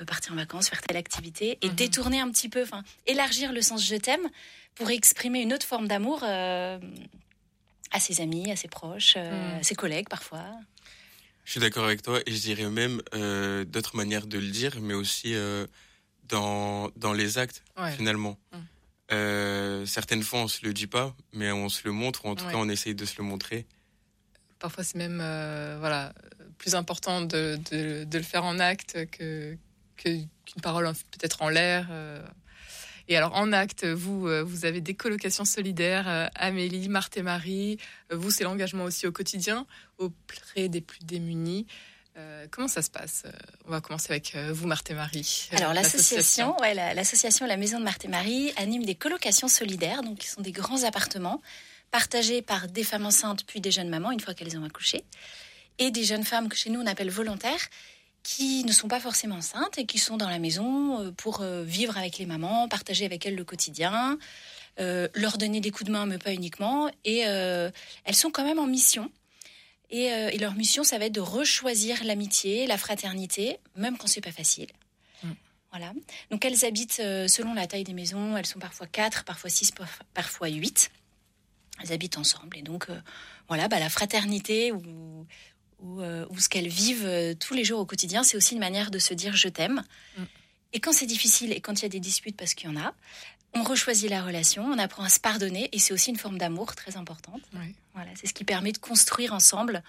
partir en vacances, faire telle activité, et détourner un petit peu, élargir le sens je t'aime pour exprimer une autre forme d'amour à ses amis, à ses proches, à ses collègues parfois. Je suis d'accord avec toi et je dirais même d'autres manières de le dire, mais aussi dans les actes, finalement. Certaines fois, on se le dit pas, mais on se le montre, ou en tout cas, on essaye de se le montrer. Parfois, c'est même plus important de le faire en acte qu'une parole peut-être en l'air. Et alors, en acte, vous avez des colocations solidaires, Amélie, Marthe et Marie. Vous, c'est l'engagement aussi au quotidien, auprès des plus démunis. Comment ça se passe ? On va commencer avec vous, Marthe et Marie. Alors, l'association La Maison de Marthe et Marie anime des colocations solidaires, donc qui sont des grands appartements partagés par des femmes enceintes puis des jeunes mamans, une fois qu'elles ont accouché, et des jeunes femmes que chez nous on appelle volontaires, qui ne sont pas forcément enceintes et qui sont dans la maison pour vivre avec les mamans, partager avec elles le quotidien, leur donner des coups de main, mais pas uniquement. Et elles sont quand même en mission. Et leur mission, ça va être de rechoisir l'amitié, la fraternité, même quand c'est pas facile. Voilà. Donc elles habitent selon la taille des maisons. Elles sont parfois 4, parfois 6, parfois 8. Elles habitent ensemble. Et donc, la fraternité ou ce qu'elles vivent tous les jours au quotidien, c'est aussi une manière de se dire « je t'aime ». Et quand c'est difficile et quand il y a des disputes, parce qu'il y en a, on rechoisit la relation, on apprend à se pardonner, et c'est aussi une forme d'amour très importante. Voilà, c'est ce qui permet de construire ensemble,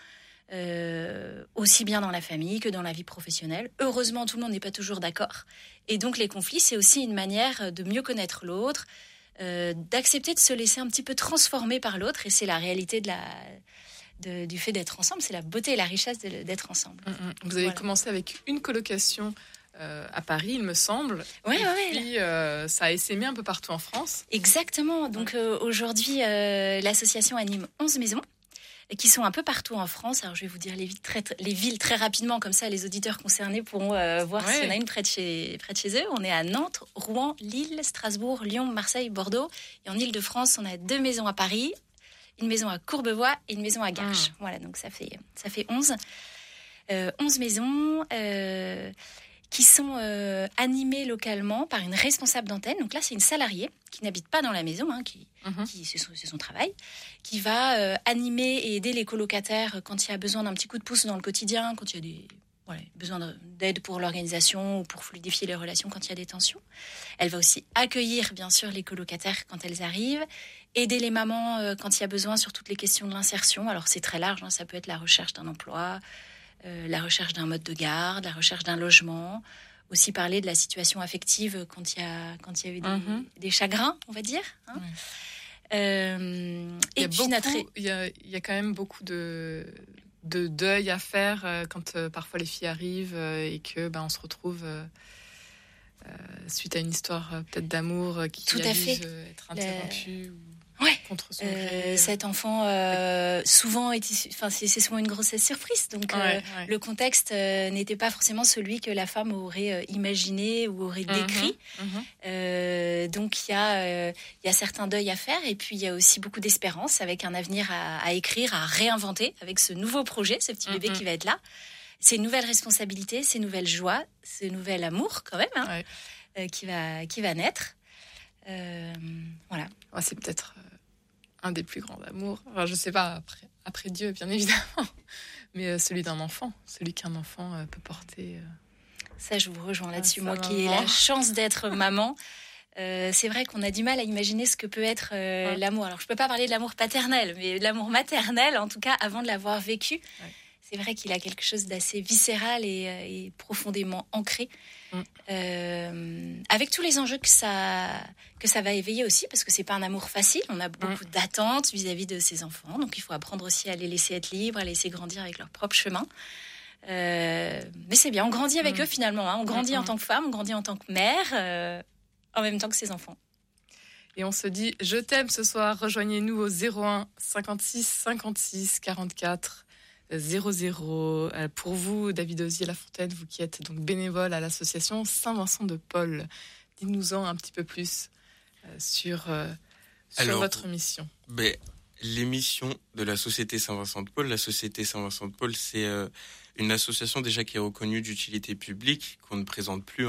aussi bien dans la famille que dans la vie professionnelle. Heureusement, tout le monde n'est pas toujours d'accord. Et donc les conflits, c'est aussi une manière de mieux connaître l'autre, d'accepter de se laisser un petit peu transformer par l'autre, et c'est la réalité du fait d'être ensemble, c'est la beauté et la richesse d'être ensemble. Vous avez commencé avec une colocation à Paris, il me semble. Puis ça a essaimé un peu partout en France. Exactement. Donc aujourd'hui, l'association anime 11 maisons qui sont un peu partout en France. Alors je vais vous dire les villes très rapidement, comme ça les auditeurs concernés pourront voir s'il y en a une près de chez eux. On est à Nantes, Rouen, Lille, Strasbourg, Lyon, Marseille, Bordeaux. Et en Île-de-France, on a 2 maisons à Paris, une maison à Courbevoie et une maison à Garches. Voilà, donc ça fait 11. 11 maisons qui sont animées localement par une responsable d'antenne. Donc là, c'est une salariée qui n'habite pas dans la maison, c'est son travail, qui va animer et aider les colocataires quand il y a besoin d'un petit coup de pouce dans le quotidien, quand il y a besoin d'aide pour l'organisation ou pour fluidifier les relations quand il y a des tensions. Elle va aussi accueillir, bien sûr, les colocataires quand elles arrivent, aider les mamans quand il y a besoin sur toutes les questions de l'insertion. Alors, c'est très large, ça peut être la recherche d'un emploi, la recherche d'un mode de garde, la recherche d'un logement, aussi parler de la situation affective quand il y a eu des chagrins, on va dire. Il y a quand même beaucoup de deuil à faire quand parfois les filles arrivent et que on se retrouve suite à une histoire peut-être d'amour qui a dû être interrompue. Contre son gré. Cet enfant, souvent, c'est souvent une grossesse surprise. Donc, le contexte n'était pas forcément celui que la femme aurait imaginé ou aurait décrit. Donc, il y a certains deuils à faire. Et puis, il y a aussi beaucoup d'espérance avec un avenir à écrire, à réinventer avec ce nouveau projet, ce petit bébé qui va être là. C'est une nouvelle responsabilité, c'est une nouvelle joie, c'est un nouvel amour quand même, qui va naître. Voilà. C'est peut-être un des plus grands amours. Enfin, je sais pas, après Dieu, bien évidemment, mais celui d'un enfant, celui qu'un enfant peut porter. Ça, je vous rejoins là-dessus. Moi qui ai la chance d'être maman, c'est vrai qu'on a du mal à imaginer ce que peut être l'amour. Alors, je peux pas parler de l'amour paternel, mais de l'amour maternel, en tout cas, avant de l'avoir vécu. C'est vrai qu'il a quelque chose d'assez viscéral et profondément ancré, avec tous les enjeux que ça va éveiller aussi, parce que c'est pas un amour facile. On a beaucoup d'attentes vis-à-vis de ses enfants, donc il faut apprendre aussi à les laisser être libres, à les laisser grandir avec leur propre chemin. Mais c'est bien, on grandit avec eux finalement. On grandit en tant que femme, on grandit en tant que mère, en même temps que ses enfants. Et on se dit, je t'aime ce soir. Rejoignez-nous au 01 56 56 44 00. Pour vous, David Osier-Lafontaine, vous qui êtes donc bénévole à l'association Saint-Vincent de Paul, dites-nous-en un petit peu plus sur votre mission. Les missions de la Société Saint-Vincent de Paul. La Société Saint-Vincent de Paul, c'est une association déjà qui est reconnue d'utilité publique, qu'on ne présente plus